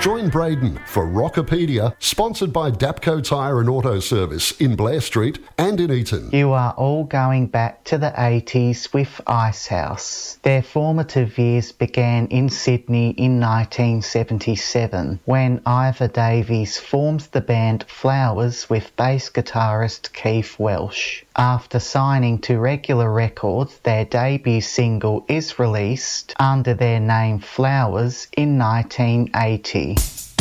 Join Braden for Rockopedia, sponsored by Dapco Tyre and Auto Service in Blair Street and in Eaton. You are all going back to the 80s with Icehouse. Their formative years began in Sydney in 1977 when Ivor Davies formed the band Flowers with bass guitarist Keith Welsh. After signing to Regular Records, their debut single is released under their name Flowers in 1980.